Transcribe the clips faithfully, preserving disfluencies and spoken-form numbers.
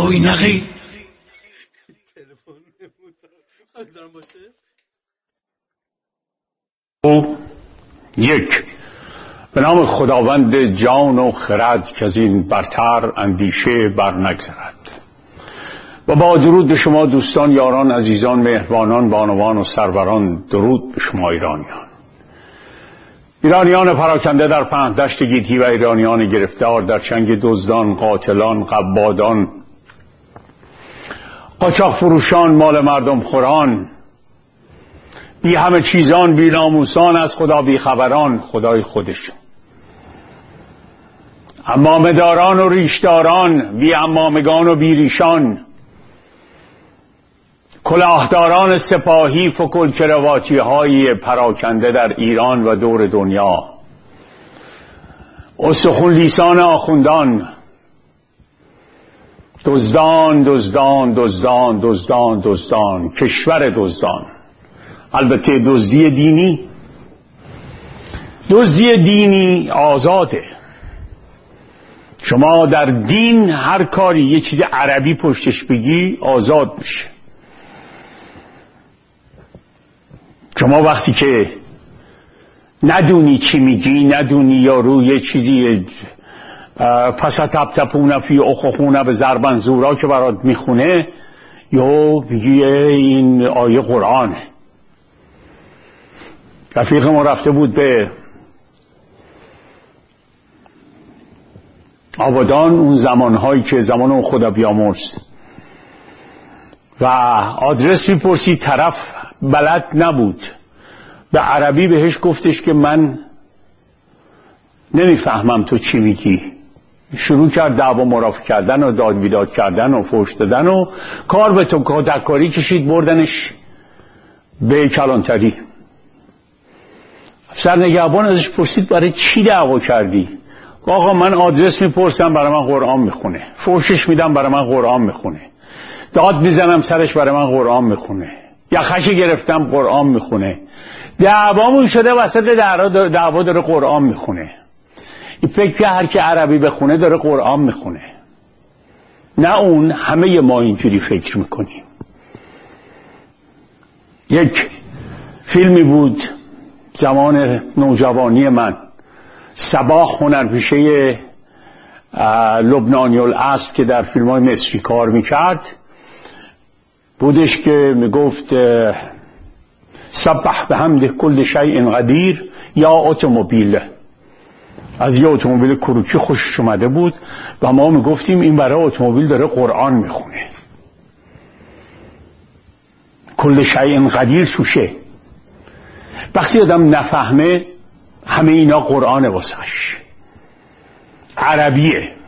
وای نخیر. یک، به نام خداوند جان و خرد که از این برتر اندیشه بر نگذرد. و با درود به شما دوستان، یاران، عزیزان، مهربانان، بانوان و سروران، درود به شما ایرانیان. ایرانیان پراکنده در پهن‌دشت گیتی و ایرانیان گرفتار در چنگ دزدان، قاتلان، قبادان، قاچاق فروشان، مال مردم خوران، بی همه چیزان، بی ناموسان، از خدا بی خبران، خدای خودشون، عمامه داران و ریشداران، بی عمامگان و بی ریشان، کلاهداران سپاهی، فکل کرواتی های پراکنده در ایران و دور دنیا، استخون لیسان آخوندان، دزدان دزدان دزدان دزدان دزدان، کشور دزدان. البته دزدی دینی، دزدی دینی آزاده. شما در دین هر کاری یه چیز عربی پشتش بگی آزاد میشه. شما وقتی که ندونی چی میگی، ندونی یا روی چیزی پس تپتپونه فی اخخونه به زربن زورا که برات میخونه، یا میگی این آیه قرآنه. رفیق ما رفته بود به آبادان، اون زمانهایی که زمان اون خدا بیامرز، و آدرس میپرسید، طرف بلد نبود، به عربی بهش گفتش که من نمیفهمم تو چی میگی. شروع کرد دعوا مرافع کردن و داد بیداد کردن و فحش دادن و کار به تو کدکاری کشید، بردنش به کلانتری. افسر نگهبان ازش پرسید برای چی دعوا کردی؟ آقا من آدرس میپرسم برای من قرآن میخونه، فحشش میدم برای من قرآن میخونه، داد میزنم سرش برای من قرآن میخونه، یخش گرفتم قرآن میخونه، دعوامون شده وسط دعوا داره قرآن میخونه. این فکر که هر که عربی بخونه داره قرآن میخونه. نه اون، همه ما اینجوری فکر میکنیم. یک فیلمی بود زمان نوجوانی من، صباح هنرپیشه لبنانی الاصل که در فیلم های مصری کار میکرد بودش که میگفت سبح به حمد کل شیء قدیر یا اتومبیل. از یه اتومبیل کروکی خوشش اومده بود و ما میگفتیم این برای اتومبیل داره قرآن میخونه. کل شیء قدیر توشه. وقتی آدم نفهمه همه اینا قرآن واسش، عربیه.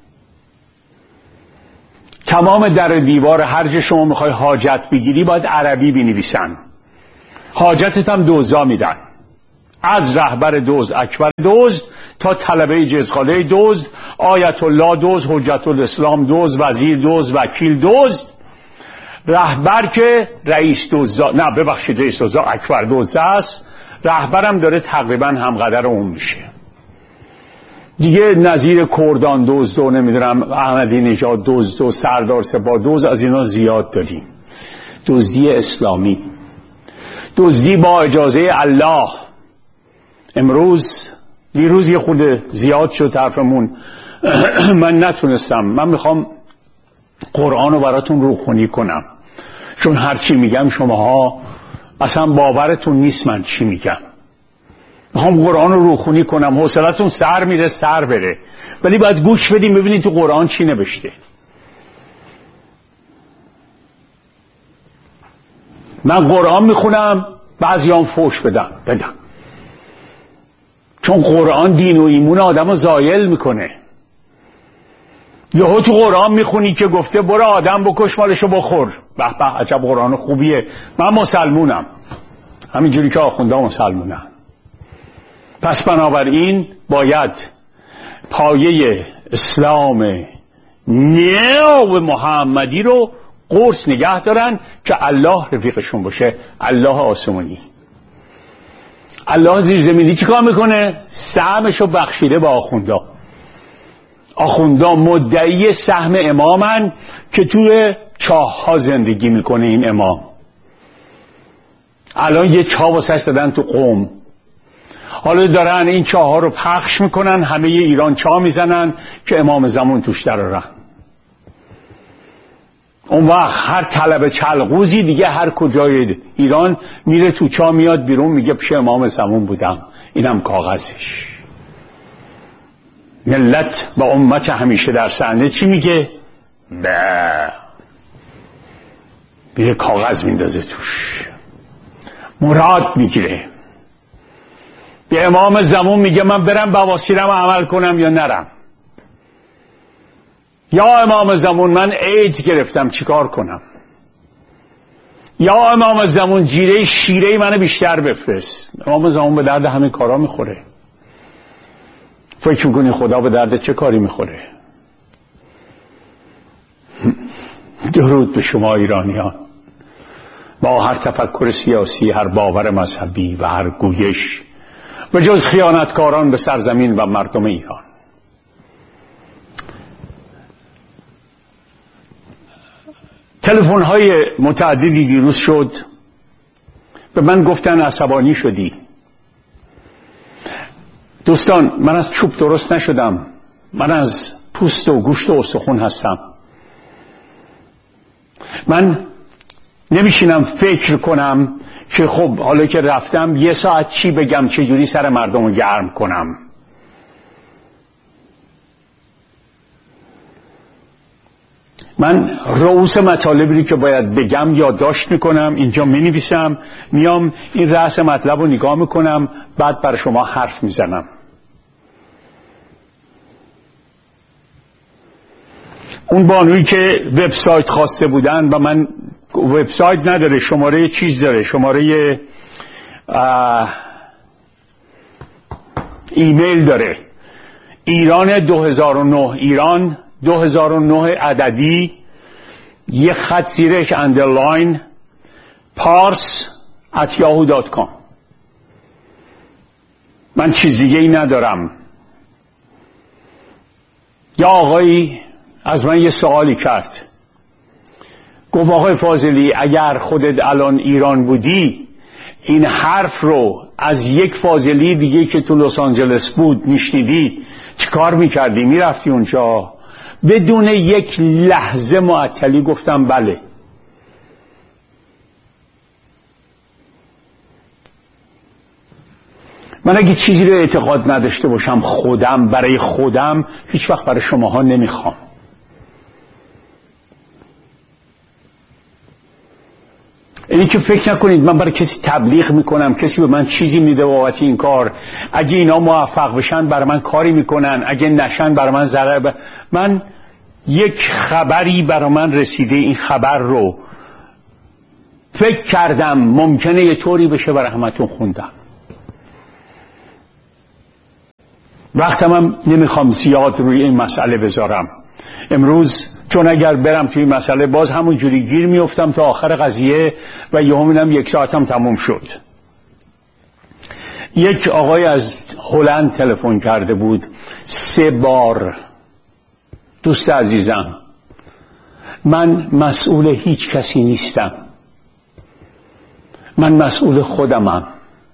تمام در دیوار هر جا شما میخوای حاجت بگیری باید عربی بنویسن. حاجتت هم دوزا میدن، از رهبر دوز، اکبر دوز تا طلبه جزغاله دوز، آیت الله دوز، حجت الاسلام دوز، وزیر دوز، وکیل دوز. رهبر که رئیس دوزا، نه ببخشید رئیس دوزا اکبر دوز است، رهبرم داره تقریبا همقدر اون میشه دیگه. نظیر کردان دوز دو، نمیدونم احمدی نژاد دوز دو، سردار سپاه دوز، از اینا زیاد داریم. دزدی اسلامی، دزدی با اجازه الله. امروز دیروز یه خود زیاد شد طرفمون من نتونستم، من میخوام قرآن رو براتون روخونی کنم، چون هر چی میگم شماها اصلا باورتون نیست من چی میگم. میخوام قرآن رو روخونی کنم، حوصلتون سر میره سر بره، ولی باید گوش بدیم ببینید تو قرآن چی نوشته. من قرآن میخونم، بعضیام فحش بدم بدم چون قرآن دین و ایمون آدم رو زایل میکنه. یهو تو قرآن میخونی که گفته برو آدم بکش مالشو بخور، به به عجب قرآن خوبیه. من مسلمونم، همینجوری که آخونده مسلمونم. پس بنابراین باید پایه اسلام نو محمدی رو قرص نگه دارن که الله رفیقشون باشه. الله آسمانی، الله زیر زمینی چی کار میکنه؟ سهمشو بخشیده به آخوندا. آخوندا مدعی سهم امامن که توی چاه ها زندگی میکنه این امام. الان یه چاه واسش دادن تو قم، حالا دارن این چاه ها رو پخش میکنن، همه ایران چاه میزنن که امام زمان توش درارن. اون وقت هر طلب چلغوزی دیگه هر کجای ایران میره تو چاه، میاد بیرون میگه پیش امام زمان بودم، اینم کاغذش. ملت و امت همیشه در صحنه چی میگه؟ به میره کاغذ میندازه توش، مراد میگیره. به امام زمان میگه من برم بواسیرم عمل کنم یا نرم؟ یا امام زمان من ایدز گرفتم چیکار کنم؟ یا امام زمان جیره شیره منو بیشتر بفرست. امام زمان به درد همین کارا میخوره. فکر میکنی خدا به درد چه کاری میخوره؟ درود به شما ایرانیان، با هر تفکر سیاسی، هر باور مذهبی و هر گویش، به جز خیانتکاران به سرزمین و مردم ایران. تلفن های متعددی دیروز شد، به من گفتن عصبانی شدی. دوستان، من از چوب درست نشدم، من از پوست و گوشت و استخون هستم. من نمیشینم فکر کنم که خب حالا که رفتم یه ساعت چی بگم، چه جوری سر مردم رو گرم کنم. من رؤوس مطالبی که باید بگم یادداشت میکنم، اینجا مینویسم، میام این رأس مطلب رو نگاه میکنم، بعد برای شما حرف میزنم. اون بانویی که وبسایت خواسته بودن و من، وبسایت نداره، شماره چیز داره، شماره ایمیل داره، ایران دو هزار و نه، ایران دو هزار و نه عددی، یه خط زیرش اندرلاین پارس ات یاهو دات کام. من چیز دیگه ای ندارم. یا آقایی از من یه سوالی کرد، گفت آقای فاضلی اگر خودت الان ایران بودی این حرف رو از یک فاضلی دیگه که تو لس آنجلس بود میشنیدی چی کار میکردی؟ میرفتی اونجا؟ بدون یک لحظه معطلی گفتم بله. من اگه چیزی رو اعتقاد نداشته باشم خودم، برای خودم، هیچ وقت برای شماها نمیخوام. اینی که فکر نکنید من برای کسی تبلیغ میکنم، کسی به من چیزی میده بابت این کار، اگه اینا موفق بشن برای من کاری میکنن، اگه نشن برای من ضرر ب... من یک خبری برای من رسیده، این خبر رو فکر کردم ممکنه یه طوری بشه برای همتون خوندم. وقتم هم نمیخوام زیاد روی این مسئله بذارم امروز، چون اگر برم توی این مسئله باز همون جوری گیر میافتم تا آخر قضیه و یهو میبینم یک ساعتم تموم شد. یک آقای از هلند تلفن کرده بود سه بار. دوست عزیزم، من مسئول هیچ کسی نیستم، من مسئول خودمم.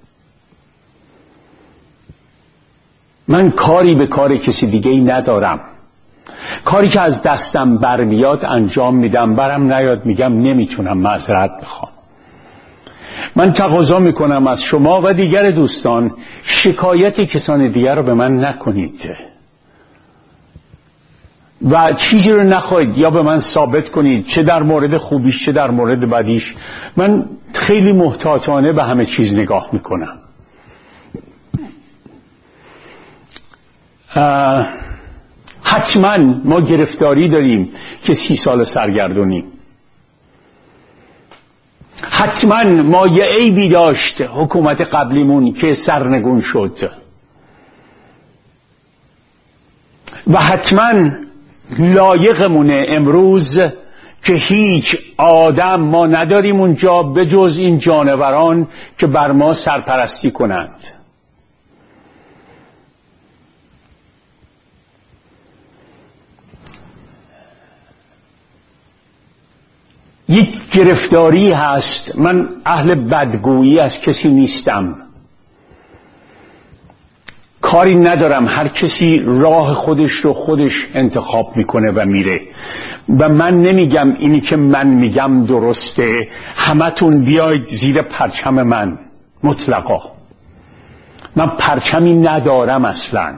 من کاری به کار کسی دیگه ای ندارم. کاری که از دستم برمیاد انجام میدم، برم نیاد میگم نمیتونم، معذرت میخوام. من تقاضا میکنم از شما و دیگر دوستان شکایت کسان دیگر رو به من نکنید و چیزی رو نخواهید یا به من ثابت کنید، چه در مورد خوبیش چه در مورد بدیش. من خیلی محتاطانه به همه چیز نگاه میکنم. حتما ما گرفتاری داریم که سی سال سرگردونیم. حتما ما یه عیبی داشت حکومت قبلیمون که سرنگون شد و حتما لایقمونه امروز که هیچ آدم ما نداریم اونجا به جز این جانوران که بر ما سرپرستی کنند. یک گرفتاری هست. من اهل بدگویی از کسی نیستم، کاری ندارم، هر کسی راه خودش رو خودش انتخاب میکنه و میره و من نمیگم اینی که من میگم درسته، همتون بیاید زیر پرچم من. مطلقا من پرچمی ندارم اصلا.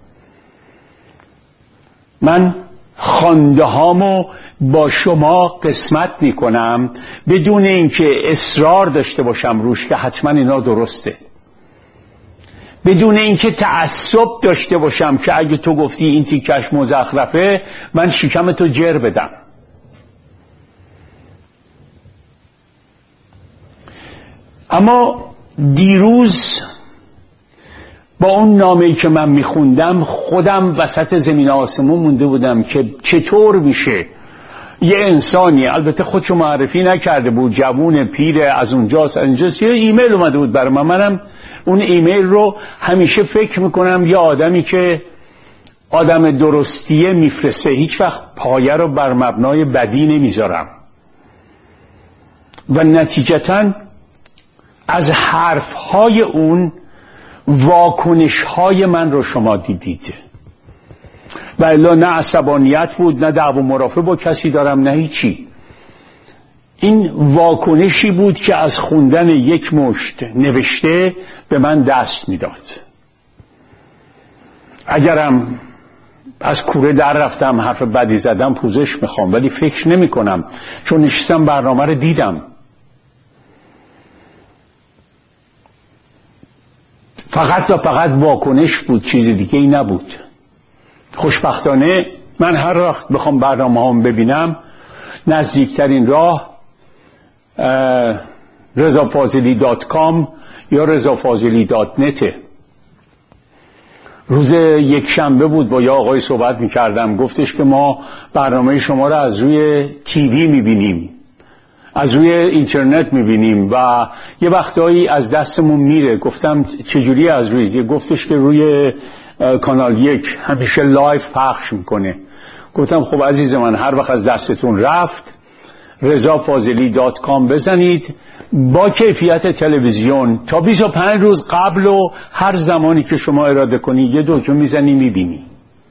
من خوانده هامو با شما قسمت میکنم بدون اینکه اصرار داشته باشم روش که حتما اینا درسته، بدون اینکه تعصب داشته باشم که اگه تو گفتی این تیکش مزخرفه من شکم تو جر بدم. اما دیروز با اون نامه‌ای که من میخوندم خودم وسط زمین آسمون مونده بودم که چطور میشه یه انسانی، البته خودشو معرفی نکرده بود، جوون پیر، از اونجاست اینجاست، یه ایمیل اومده بود برای من. منم اون ایمیل رو همیشه فکر میکنم یه آدمی که آدم درستیه میفرسته، هیچ وقت پایه رو بر مبنای بدی نمیذارم و نتیجتاً از حرفهای اون واکنشهای من رو شما دیدید و الا نه عصبانیت بود، نه دعوا مرافعه با کسی دارم، نه هیچی. این واکنشی بود که از خوندن یک مشت نوشته به من دست میداد. اگرم از کوره در رفتم حرف بدی زدم پوزش میخوام، ولی فکر نمی کنم، چون نشستم برنامه رو دیدم. فقط و فقط واکنش بود، چیز دیگه ای نبود. خوشبختانه من هر وقت بخوام برنامه هم ببینم نزدیکترین راه رضا فاضلی دات کام یا رضا فاضلی دات نت. روز یک شنبه بود با یه آقای صحبت میکردم، گفتش که ما برنامه شما رو از روی تیوی میبینیم، از روی اینترنت میبینیم و یه وقتایی از دستمون میره. گفتم چجوری از روی؟ گفتش که روی کانال یک همیشه لایف پخش میکنه. گفتم خب عزیز من، هر وقت از دستتون رفت رضا فاضلی دات کام بزنید، با کیفیت تلویزیون تا بیست و پنج روز قبل و هر زمانی که شما اراده کنی یه دکمه میزنی میبینی.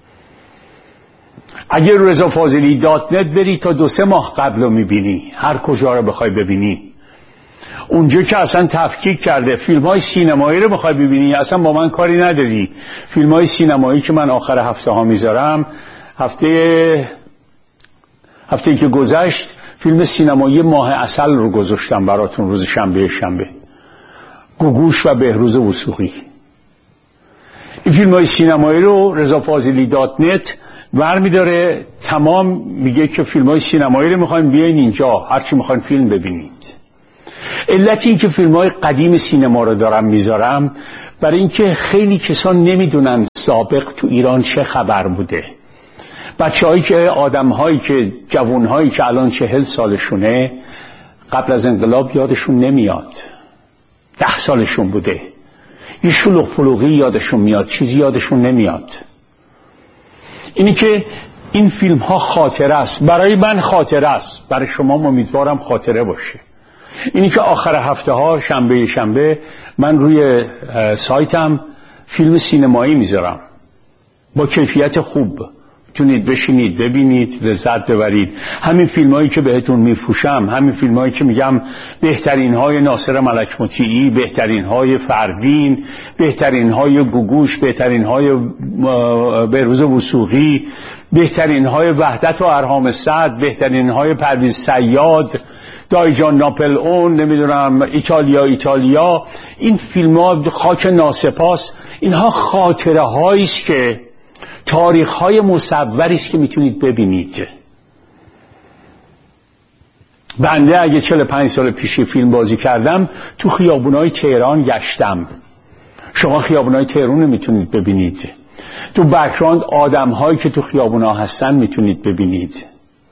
اگر رضا فاضلی دات نت بری تا دو سه ماه قبل رو میبینی، هر کجا رو بخوای ببینی. اونجا که اصلا تفکیک کرده، فیلم های سینمایی رو بخوای ببینی اصلا با من کاری نداری. فیلم های سینمایی که من آخر هفته ها میذارم، هفته هفته که گذشت فیلم سینمایی ماه عسل رو گذاشتم براتون روز شنبه شنبه، گوگوش و بهروز وثوقی. این فیلم های سینمایی رو رضا فاضلی دات نت برمی داره، تمام میگه که فیلم های سینمایی رو میخواین بیاین اینجا، هرچی میخواین فیلم ببینید. علت این که فیلم های قدیم سینما رو دارم میذارم برای اینکه خیلی کسان نمیدونن سابق تو ایران چه خبر بوده. بچه هایی که آدم هایی که جوان هایی که الان چهل سالشونه قبل از انقلاب یادشون نمیاد، ده سالشون بوده، یه شلوغ پلوغی یادشون میاد، چیزی یادشون نمیاد. اینی که این فیلم ها خاطره است، برای من خاطره است، برای شما امیدوارم خاطره باشه. اینی که آخر هفته ها شنبه شنبه من روی سایتم فیلم سینمایی میذارم با کیفیت خوب، میتونید بشینید ببینید، لذت ببرید. همین فیلم هایی که بهتون میفروشم، همین فیلم هایی که میگم بهترین های ناصر ملک مطیعی، بهترین های فروین، بهترین های گوگوش، بهترین های بهروز وثوقی، بهترین های وحدت و ارهام سعد، بهترین های پرویز صیاد، دایجان ناپل اون، نمیدونم ایتالیا ایتالیا، این فیلم ها خاک ناسپاس، اینها خاطره هایی است که تاریخ های مصوری است که میتونید ببینید. بنده اگه چهل و پنج سال پیشی فیلم بازی کردم تو خیابونای تهران گشتم، شما خیابونای تهران رو میتونید ببینید، تو بک‌گراند آدم هایی که تو خیابونا هستن میتونید ببینید.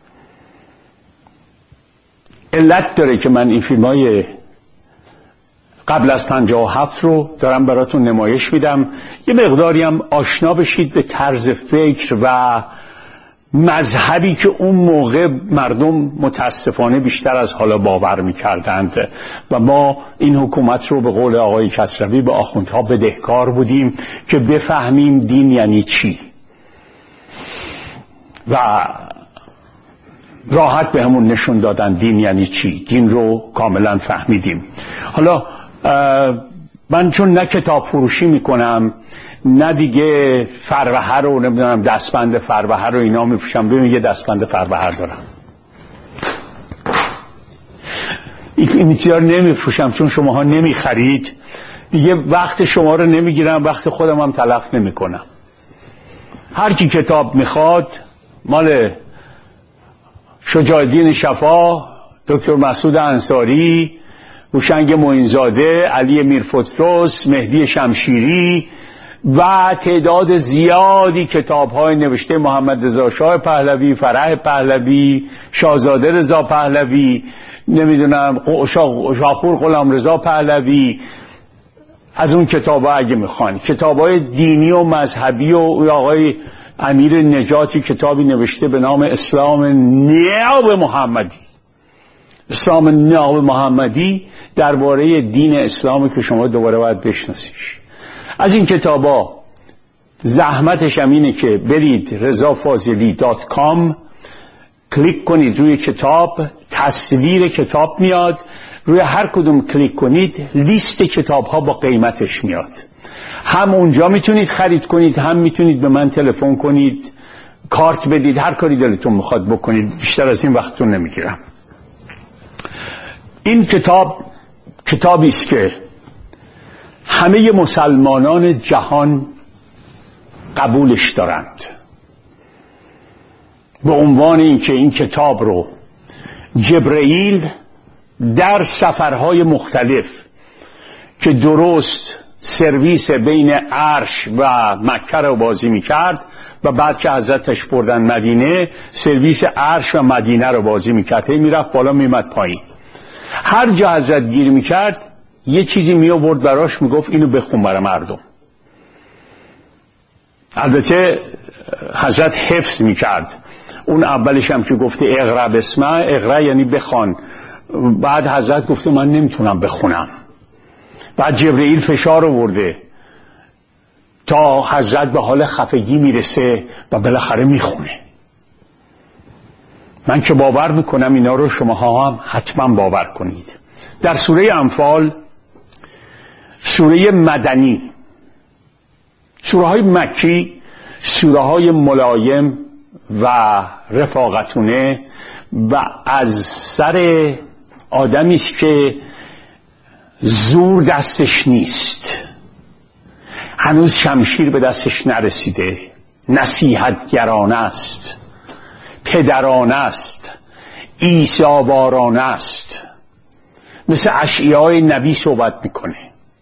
علت داره که من این فیلم های قبل از پنجاه و هفت رو دارم براتون نمایش میدم، یه مقداری هم آشنا بشید به طرز فکر و مذهبی که اون موقع مردم متاسفانه بیشتر از حالا باور میکردند و ما این حکومت رو به قول آقای کسروی به آخوندها بدهکار بودیم که بفهمیم دین یعنی چی و راحت به همون نشون دادن دین یعنی چی. دین رو کاملا فهمیدیم. حالا من چون نه کتاب فروشی میکنم نه دیگه فروهه رو نمیدونم دستبند فروهه رو اینا میپوشم. ببین یه دستبند فروهه دارم، این چیزا نمیپوشم چون شماها نمیخرید دیگه، وقت شما رو نمیگیرم، وقت خودم هم تلف نمیکنم. هر کی کتاب میخواد مال شجاعالدین شفا، دکتر مسعود انصاری، هوشنگ معینزاده، علی میرفتروس، مهدی شمشیری و تعداد زیادی کتاب‌های نوشته محمد رضا شاه پهلوی، فرح پهلوی، شاهزاده رضا پهلوی، نمیدونم شاپور غلامرضا پهلوی، از اون کتاب‌ها اگه میخوان کتاب‌های دینی و مذهبی و آقای امیر نجاتی کتابی نوشته به نام اسلام نیاب محمدی، اسلام نیاب محمدی درباره دین اسلامی که شما دوباره باید بشناسیش. از این کتابا زحمتش هم اینه که برید رضا فاضلی دات کام کلیک کنید روی کتاب، تصویر کتاب میاد، روی هر کدوم کلیک کنید لیست کتاب ها با قیمتش میاد. هم اونجا میتونید خرید کنید، هم میتونید به من تلفن کنید، کارت بدید، هر کاری دلتون میخواد بکنید. بیشتر از این وقتتون نمیگیرم. این کتاب کتابی است که همه مسلمانان جهان قبولش دارند، به عنوان اینکه این کتاب رو جبرئیل در سفرهای مختلف که درست سرویس بین عرش و مکه رو بازی میکرد و بعد که حضرتش بردن مدینه سرویس عرش و مدینه رو بازی میکرد، هی میرفت بالا میمد پایین. هر جا حضرت گیر میکرد یه چیزی می آورد براش، میگفت اینو بخون برای مردم. البته حضرت حفظ میکرد. اون اولش هم که گفته اقرا بسمه، اقرا یعنی بخوان، بعد حضرت گفته من نمیتونم بخونم، بعد جبرئیل فشار آورده تا حضرت به حال خفگی میرسه و بالاخره میخونه. من که باور میکنم اینا رو شما هم حتما باور کنید. در سوره انفال، سوره مدنی، سوره های مکی سوره های ملایم و رفاقتونه و از سر آدمی است که زور دستش نیست، هنوز شمشیر به دستش نرسیده، نصیحتگرانه است، پدرانه است، عیسی‌وارانه است، مثل اشعیای نبی صحبت میکنه.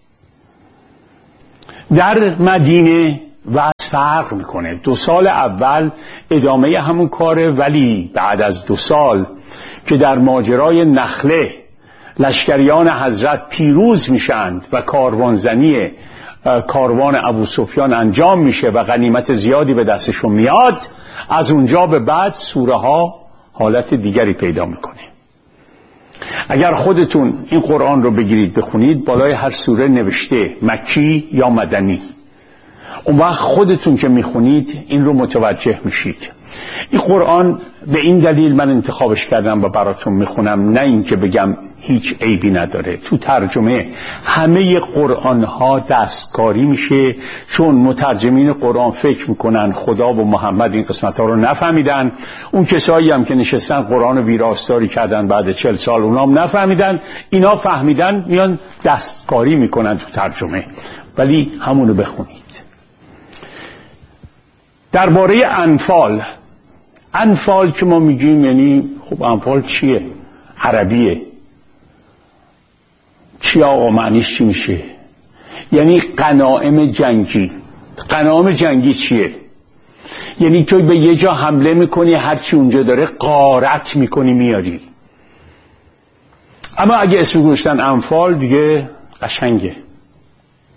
در مدینه وضع فرق میکنه. دو سال اول ادامه همون کاره، ولی بعد از دو سال که در ماجرای نخله لشکریان حضرت پیروز میشند و کاروانزنی کاروان ابو سفیان انجام میشه و غنیمت زیادی به دستشون میاد، از اونجا به بعد سوره ها حالت دیگری پیدا میکنه. اگر خودتون این قرآن رو بگیرید بخونید، بالای هر سوره نوشته مکی یا مدنی. اون وقت خودتون که میخونید این رو متوجه میشید. این قرآن به این دلیل من انتخابش کردم و براتون میخونم، نه این که بگم هیچ عیبی نداره. تو ترجمه همه قرآن ها دستکاری میشه، چون مترجمین قرآن فکر میکنن خدا و محمد این قسمت ها رو نفهمیدن. اون کسایی هم که نشستن قرآن ویراستاری کردن بعد چل سال اونا هم نفهمیدن، اینا فهمیدن میان دستکاری میکنن تو ترجمه. ولی همونو بخونید. درباره انفال، انفال که ما میگیم یعنی خب انفال چیه؟ عربیه. چی آقا معنیش چی میشه؟ یعنی غنایم جنگی. غنایم جنگی چیه؟ یعنی تو به یه جا حمله میکنی، هرچی اونجا داره غارت میکنی میاری. اما اگه اسم گذاشتن انفال دیگه قشنگه.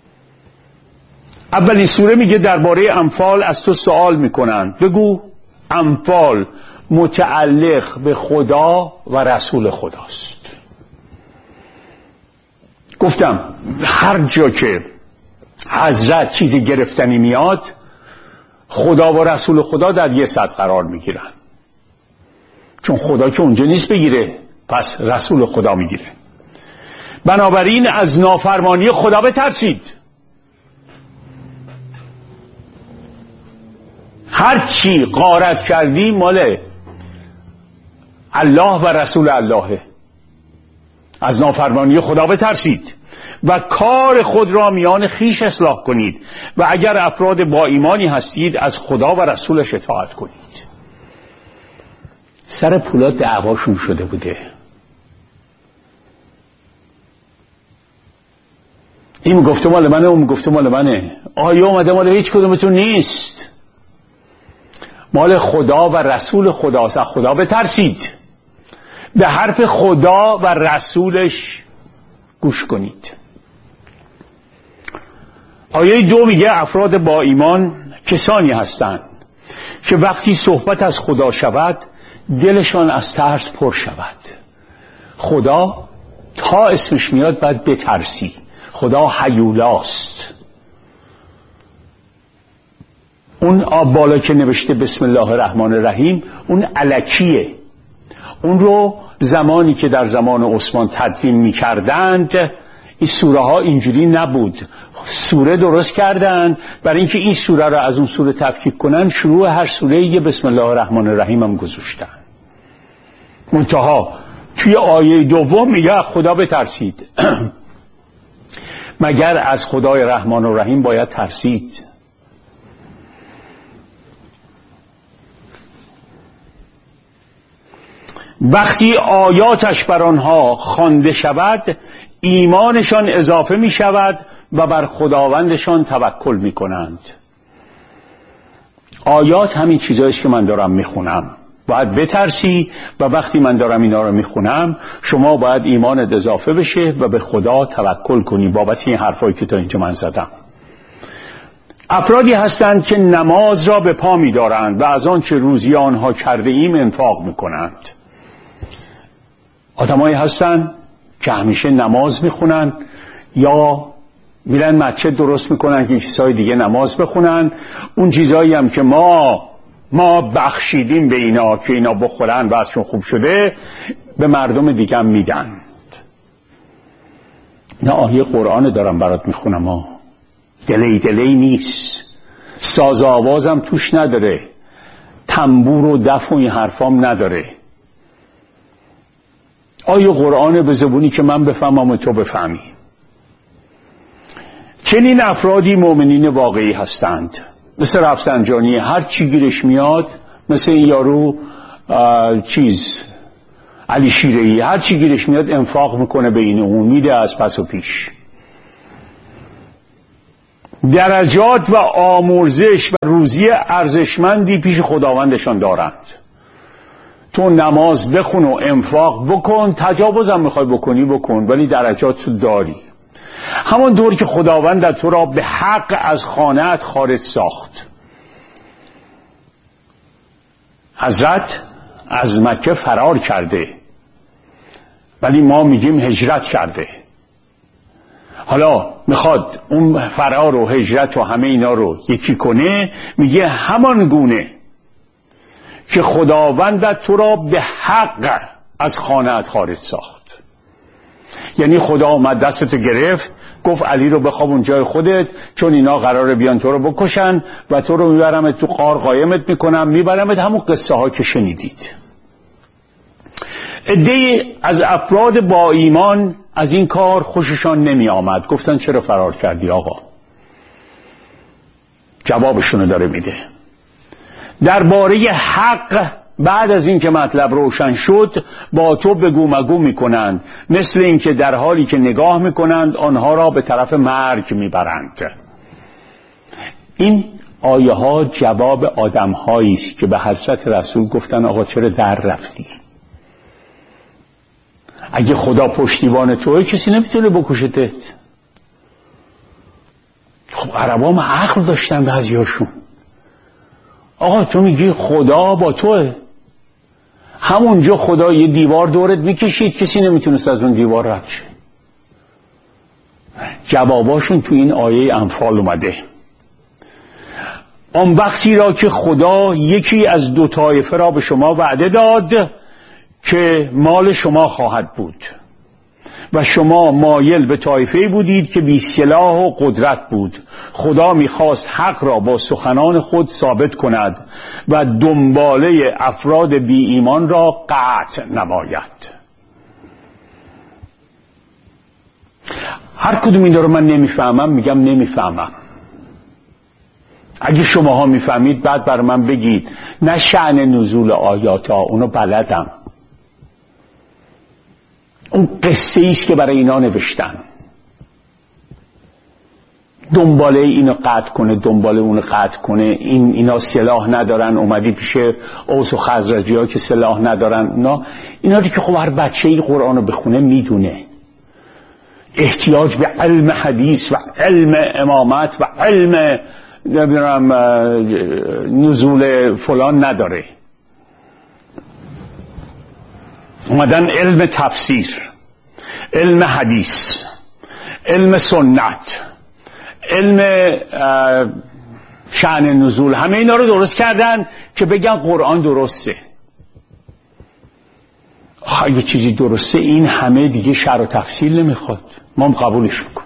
اولین سوره میگه درباره انفال از تو سوال میکنن، بگو انفال متعلق به خدا و رسول خداست. گفتم هر جا که حضرت چیزی گرفتنی میاد، خدا و رسول خدا در یه سطح قرار میگیرن، چون خدا که اونجا نیست بگیره، پس رسول خدا میگیره. بنابراین از نافرمانی خدا بترسید. هر چی غارت کردی مال الله و رسول اللهه. از نافرمانی خدا بترسید و کار خود را میان خیش اصلاح کنید و اگر افراد با ایمانی هستید از خدا و رسولش اطاعت کنید. سر پولا دعواشون شده بوده. این گفته مال منه، اون گفته مال منه. آیا اومده مال هیچ کدومتون نیست، مال خدا و رسول خداست. از خدا بترسید، به حرف خدا و رسولش گوش کنید. آیه دو میگه افراد با ایمان کسانی هستند که وقتی صحبت از خدا شود دلشان از ترس پر شود. خدا تا اسمش میاد باید بترسی. خدا هیولاست. اون آب بالا که نوشته بسم الله الرحمن الرحیم اون الکیه. اون رو زمانی که در زمان عثمان تدوین می کردند این سوره ها اینجوری نبود. سوره درست کردن برای اینکه این سوره را از اون سوره تفکیک کنن، شروع هر سوره یه بسم الله الرحمن الرحیم هم گذاشتن. منتها توی آیه دوم میگه خدا بترسید. مگر از خدای رحمان و رحیم باید ترسید؟ وقتی آیاتش بر آنها خوانده شود ایمانشان اضافه می شود و بر خداوندشان توکل می کنند. آیات همین چیزاییست که من دارم می خونم. باید بترسی و وقتی من دارم اینا رو می خونم شما باید ایمانت اضافه بشه و به خدا توکل کنی بابت این حرفایی که تا اینجا من زدم. افرادی هستند که نماز را به پا می دارند و از آن چه روزی آنها کرده ایم انفاق می کنند. آدمایی هستن که همیشه نماز میخونن یا میرن مسجد درست میکنن که کسای دیگه نماز بخونن. اون چیزایی هم که ما ما بخشیدیم به اینا که اینا بخورن و ازشون خوب شده به مردم دیگه هم میدن. نه آیه قرآن دارم برات میخونم ها. دلی دلی نیست، ساز آوازم توش نداره، تنبور و دف و این حرفام نداره. آیه قرآن به زبونی که من بفهمم و تو بفهمی. چنین افرادی مؤمنین واقعی هستند. مثل رفسنجانی هر چی گیرش میاد، مثل این یارو چیز علی شیره‌ای هر چی گیرش میاد انفاق میکنه به این اون، میده از پس و پیش. درجات و آمرزش و روزی ارزشمندی پیش خداوندشان دارند. تو نماز بخون و انفاق بکن، تجاوزم میخوای بکنی بکن، ولی درجات تو داری. همون دور که خداوند تو را به حق از خانه‌ات خارج ساخت. حضرت از مکه فرار کرده ولی ما میگیم هجرت کرده. حالا میخواد اون فرار و هجرت و همه اینا رو یکی کنه، میگه همان گونه که خداوند تو را به حق از خانه‌ات خارج ساخت. یعنی خدا اومد دستتو گرفت گفت علی رو بخواب جای خودت، چون اینا قراره بیان تو رو بکشن و تو رو میبرمت تو غار قایمت میکنم، میبرمت. همون قصه ها که شنیدید. عده‌ای از افراد با ایمان از این کار خوششان نمی آمد. گفتن چرا فرار کردی آقا؟ جوابشونو داره میده. درباره حق بعد از این که مطلب روشن شد با تو بگو مگو میکنند، مثل این که در حالی که نگاه میکنند آنها را به طرف مرگ میبرند. این آیه ها جواب آدم هایی است که به حضرت رسول گفتن آقا چرا در رفتی؟ اگه خدا پشتیبان توه کسی نمیتونه بکشتت. خب عربا هم عقل داشتن بعضیاشون. آقا تو میگی خدا با توه، همونجا خدا یه دیوار دورت میکشید، کسی نمیتونست از اون دیوار رد شه. جواباشون تو این آیه انفال اومده. آن وقتی را که خدا یکی از دو طایفه را به شما وعده داد که مال شما خواهد بود و شما مایل به طایفه‌ای بودید که بی سلاح و قدرت بود، خدا میخواست حق را با سخنان خود ثابت کند و دنباله افراد بی ایمان را قطع نماید. هر کدوم این رو من نمیفهمم، میگم نمیفهمم. اگه شماها میفهمید بعد بر من بگید. نه شأن نزول آیات ها، اونو بلدم، اون قصه ایست که برای اینا نوشتن. دنباله اینو قطع کنه، دنباله اونو قطع کنه. این اینا سلاح ندارن، اومدی پیش اوس و خزرجی ها که سلاح ندارن. اینا اینا که خب هر بچه ای قرآن رو بخونه میدونه احتیاج به علم حدیث و علم امامت و علم نمیدونم نزول فلان نداره. اومدن علم تفسیر، علم حدیث، علم سنت، علم شأن نزول، همه اینا رو درست کردن که بگن قرآن درسته. اگه چیزی درسته این همه دیگه شرح و تفصیل نمیخواد، ما هم قبولش میکنیم.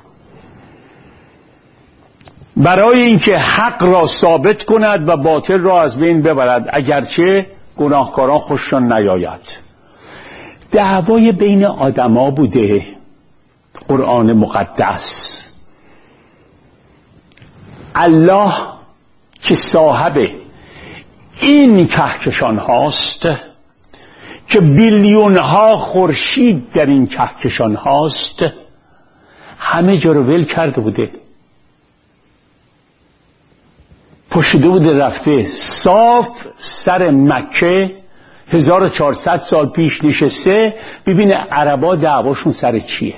برای اینکه حق را ثابت کند و باطل را از بین ببرد، اگرچه گناهکاران خوششان نیاید. دعوای بین آدما بوده. قرآن مقدس الله که صاحب این کهکشان هاست که بیلیون ها خورشید در این کهکشان هاست، همه جا رو ول کرده بوده، پشیده بوده رفته صاف سر مکه هزار و چهارصد سال پیش نشسته ببینه عربا دعواشون سر چیه.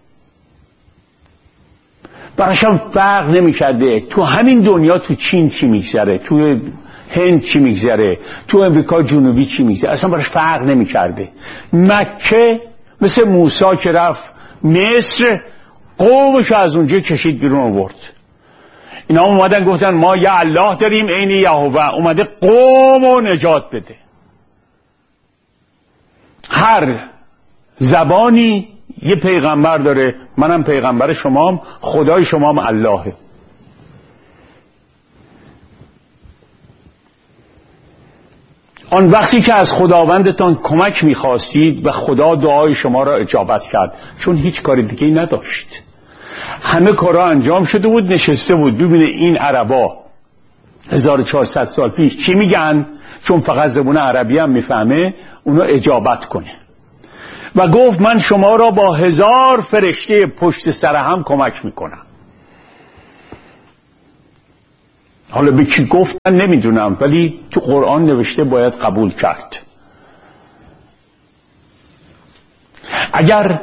براشم فرق نمی کرده تو همین دنیا تو چین چی میگذره، تو هند چی میگذره، تو امریکا جنوبی چی میگذره، اصلا براش فرق نمی کرده. مکه مثل موسی که رفت مصر، قومش از اونجا کشید بیرون آورد. اینا اومدن گفتن ما یه الله داریم عین یهوه، اومده قوم رو نجات بده. هر زبانی یه پیغمبر داره، منم پیغمبر شمام، خدای شمام اللهه. آن وقتی که از خداوندتان کمک میخواستید و خدا دعای شما را اجابت کرد، چون هیچ کار دیگه نداشت، همه کارا انجام شده بود، نشسته بود ببینه این عربا هزار و چهارصد سال پیش چی میگن، چون فقط زبون عربی هم میفهمه، اونو اجابت کنه و گفت من شما را با هزار فرشته پشت سر هم کمک میکنم. حالا به کی گفت من نمیدونم، ولی تو قرآن نوشته باید قبول کرد. اگر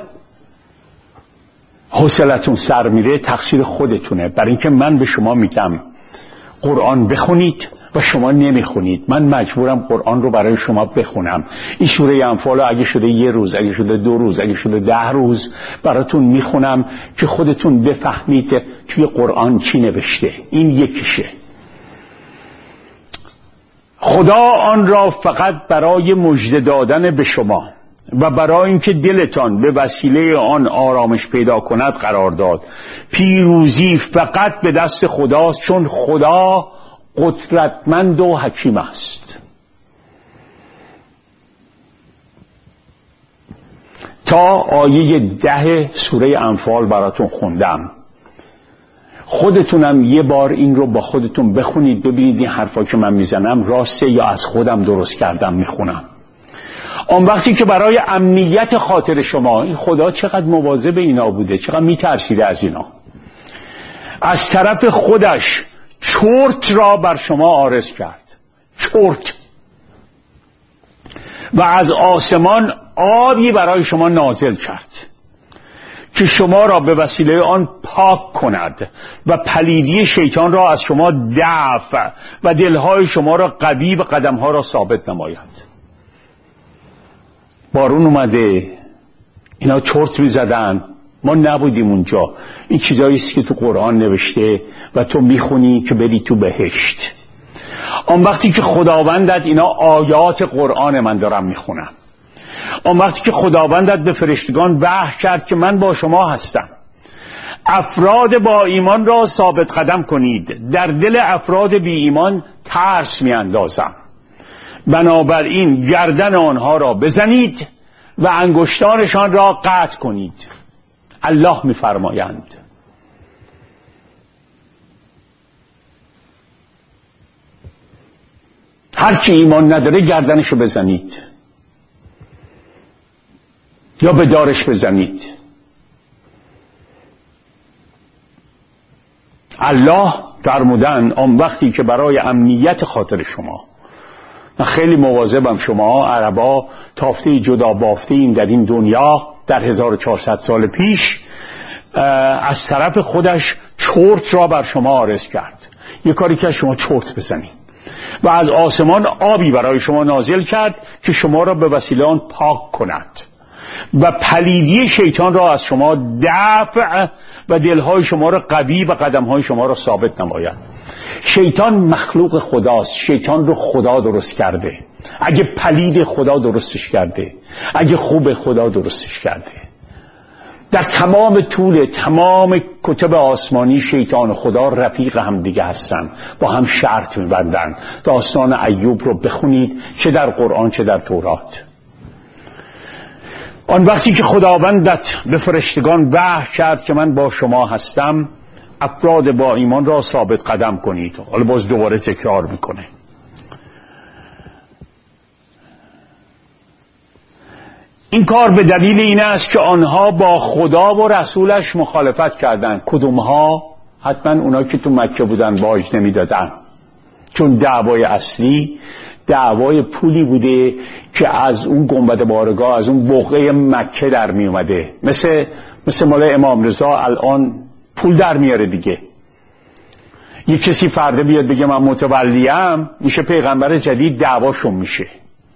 حوصلتون سر میره تقصیر خودتونه، برای اینکه من به شما میگم قرآن بخونید و شما نمیخونید. من مجبورم قرآن رو برای شما بخونم. این سوره انفال اگه شده یه روز، اگه شده دو روز، اگه شده ده روز براتون میخونم که خودتون بفهمید توی قرآن چی نوشته. این یکیشه. خدا آن را فقط برای مژده دادن به شما و برای اینکه دلتان به وسیله آن آرامش پیدا کند قرار داد. پیروزی فقط به دست خداست، چون خدا قدرتمند و حکیم است. تا آیه ده سوره انفال براتون خوندم. خودتونم یه بار این رو با خودتون بخونید، ببینید این حرفا که من میزنم راسته یا از خودم درست کردم میخونم. آن وقتی که برای امنیت خاطر شما، این خدا چقدر مواظب اینا بوده، چقدر میترسیده از اینا، از طرف خودش چرت را بر شما عارض کرد، چرت، و از آسمان آبی برای شما نازل کرد که شما را به وسیله آن پاک کند و پلیدی شیطان را از شما دفع و دلهای شما را قوی و قدمها را ثابت نماید. بارون اومده، اینا چرت میزدن، ما نبودیم اونجا. این چیزایی است که تو قرآن نوشته و تو میخونی که بری تو بهشت. آن وقتی که خداوندت، اینا آیات قرآن من دارم میخونم، آن وقتی که خداوندت به فرشتگان وحی کرد که من با شما هستم، افراد با ایمان را ثابت قدم کنید، در دل افراد بی ایمان ترس میاندازم، بنابراین گردن آنها را بزنید و انگشتانشان را قطع کنید. الله میفرمایند. هر کی ایمان نداره گردنشو بزنید یا به دارش بزنید. الله فرمودن آن وقتی که برای امنیت خاطر شما، من خیلی مواظبم، شما عربا تافته جدا بافته این در این دنیا در هزار و چهارصد سال پیش از طرف خودش چرت را بر شما عارض کرد. یه کاری که شما چرت بزنید و از آسمان آبی برای شما نازل کرد که شما را به وسیله آن پاک کند و پلیدی شیطان را از شما دفع و دلهای شما را قوی و قدمهای شما را ثابت نماید. شیطان مخلوق خداست، شیطان رو خدا درست کرده. اگه پلید خدا درستش کرده، اگه خوب خدا درستش کرده. در تمام طول تمام کتب آسمانی شیطان و خدا رفیق هم دیگه هستن، با هم شرط می‌بندن. داستان ایوب رو بخونید، چه در قرآن چه در تورات. آن وقتی که خداوندت به فرشتگان وحی کرد که من با شما هستم، افراد با ایمان را ثابت قدم کنید. حالا باز دوباره تکرار میکنه. این کار به دلیل این است که آنها با خدا و رسولش مخالفت کردند. کدومها؟ حتما اونا که تو مکه بودن باج نمیدادن، چون دعوای اصلی دعوای پولی بوده که از اون گنبد بارگاه، از اون بقعه مکه در می اومده. مثل مثل مال امام رضا الان پول در میاره دیگه. یک کسی فرده بیاد بگه من متولیم، میشه پیغمبر جدید، دعواشون میشه.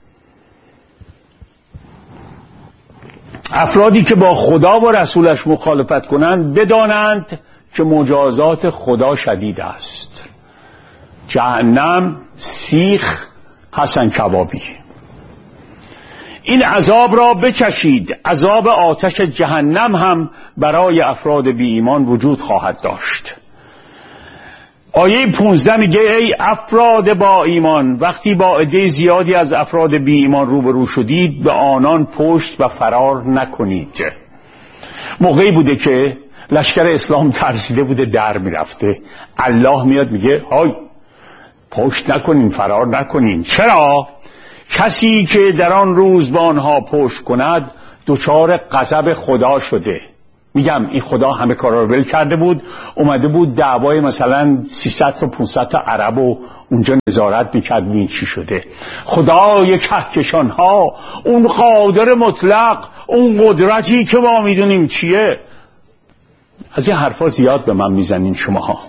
افرادی که با خدا و رسولش مخالفت کنند بدانند که مجازات خدا شدید است. جهنم، سیخ، حسن کبابی. این عذاب را بچشید. عذاب آتش جهنم هم برای افراد بی ایمان وجود خواهد داشت. آیه پونزده میگه ای افراد با ایمان، وقتی با عده زیادی از افراد بی ایمان روبرو شدید به آنان پشت و فرار نکنید. موقعی بوده که لشکر اسلام ترسیده بوده در میرفته، الله میاد میگه های پشت نکنین، فرار نکنین. چرا؟ کسی که در آن روز با آنها پشت کند دچار غضب خدا شده. میگم این خدا همه کارا رو ول کرده بود، اومده بود دعوای مثلا سیصد تا پانصد تا عرب و اونجا نظارت میکرد ببین چی شده. خدای کهکشان ها، اون قادر مطلق، اون قدرتی که ما میدونیم چیه. از این حرفا زیاد به من میزنین شماها.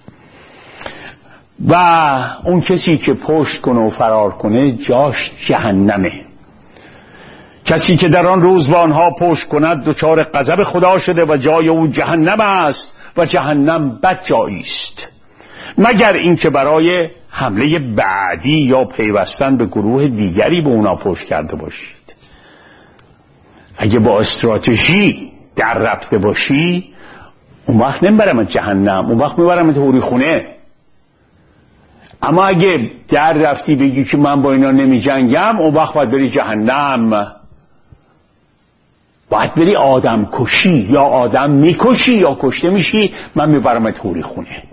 و اون کسی که پشت کنه و فرار کنه جاش جهنمه. کسی که در آن روز با آنها پشت کند دچار غضب خدا شده و جای او جهنم است و جهنم بد جایی است، مگر اینکه برای حمله بعدی یا پیوستن به گروه دیگری به اونا پشت کرده باشید. اگه با استراتژی در رفته باشی اون وقت نمیبرم جهنم، اون وقت میبرم توری خونه. اما اگه در رفتی بگی که من با اینا نمی جنگم، اون وقت باید بری جهنم، باید بری آدم کشی، یا آدم میکشی یا کشته میشی، من میبرمت حوری خونه.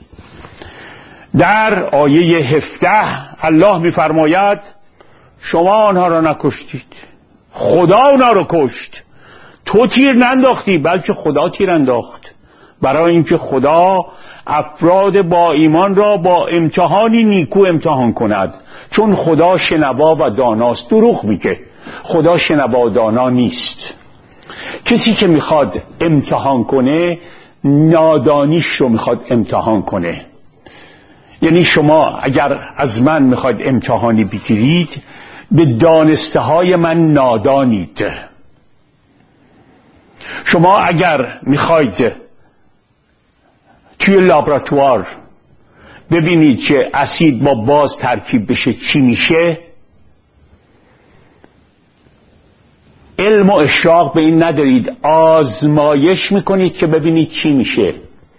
در آیه هفده الله میفرماید شما آنها را نکشتید، خدا آنها را کشت. تو تیر ننداختی بلکه خدا تیر انداخت، برای اینکه خدا افراد با ایمان را با امتحانی نیکو امتحان کند، چون خدا شنوا و داناست. دروغ میگه، خدا شنوا و دانا نیست. کسی که میخواد امتحان کنه نادانیش رو میخواد امتحان کنه. یعنی شما اگر از من میخواید امتحانی بگیرید، به دانسته های من نادانید. شما اگر میخواید توی لابراتوار ببینید که اسید با باز ترکیب بشه چی میشه، علم و اشراق به این ندارید، آزمایش میکنید که ببینید چی میشه.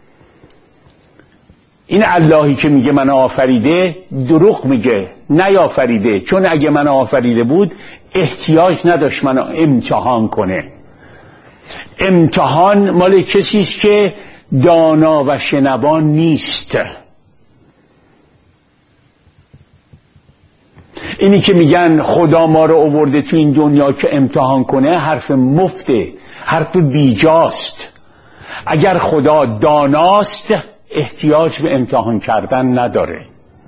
این اللهی که میگه من آفریده دروغ میگه، نیافریده، چون اگه من آفریده بود احتیاج نداشت منو امتحان کنه. امتحان مال کسی است که دانا و شنوان نیست. اینی که میگن خدا ما رو آورده تو این دنیا که امتحان کنه حرف مفته، حرف بیجاست. اگر خدا داناست احتیاج به امتحان کردن نداره.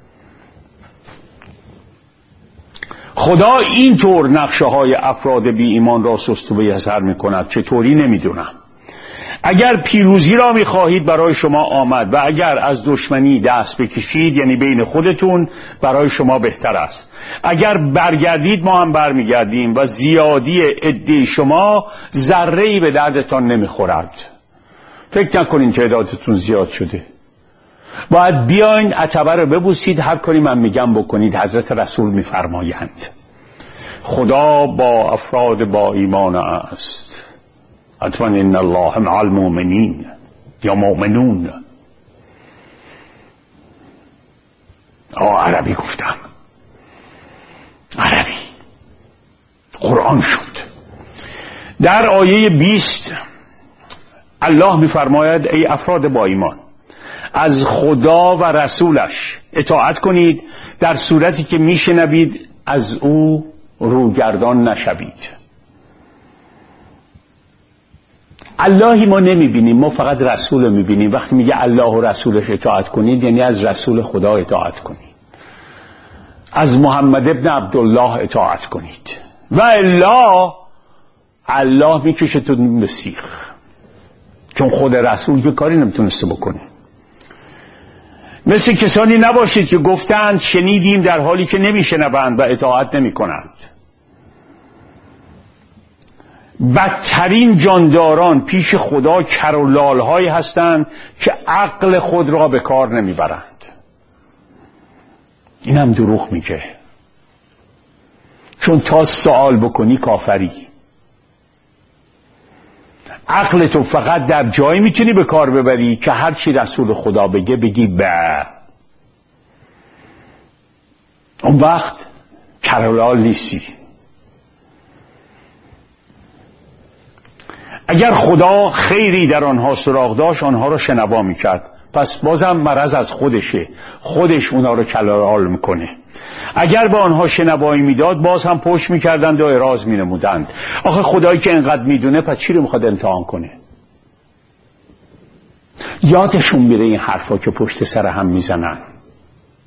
خدا اینطور نقشه های افراد بی ایمان را سست و بی‌اثر می کند. چطوری نمیدونم. اگر پیروزی را می خواهید برای شما آمد و اگر از دشمنی دست بکشید، یعنی بین خودتون، برای شما بهتر است. اگر برگردید ما هم برمیگردیم و زیادی عده شما ذره‌ای به دردتان نمیخورد. فکر نکنین تعدادتون زیاد شده. باید بیاین عتبه رو ببوسید، هر کاری من میگم بکنید. حضرت رسول میفرمایند خدا با افراد با ایمان است. حتما ان الله مع المؤمنین یا مؤمنون. آه عربی گفتم، عربی قرآن شد. در آیه بیست الله میفرماید ای افراد با ایمان، از خدا و رسولش اطاعت کنید در صورتی که میشنوید از او روگردان نشوید. اللهی ما نمیبینیم، ما فقط رسول میبینیم. وقتی میگه الله و رسولش اطاعت کنید یعنی از رسول خدا اطاعت کنید، از محمد ابن عبدالله اطاعت کنید، و الا الله میکشتون به سیخ، چون خود رسول که کاری نمیتونسته بکنه. مثل کسانی نباشید که گفتند شنیدیم در حالی که نمیشنوند و اطاعت نمیکنند. بدترین جانداران پیش خدا کر و لالهایی هستند که عقل خود را به کار نمیبرند. این هم دروغ میگه، چون تا سوال بکنی کافری. عقل تو فقط در جایی میتونی به کار ببری که هر چی رسول خدا بگه بگی به. اون وقت کرولال نیستی. اگر خدا خیری در آنها سراغ داشت آنها را شنوا میکرد، پس بازم مرض از خودشه، خودش اونا رو کلال میکنه. اگر به آنها شنوایی میداد باز هم پشت میکردند و اعراض مینمودند. آخه خدایی که انقدر میدونه پس چی رو میخواد امتحان کنه؟ یادشون میره این حرفا که پشت سر هم میزنن.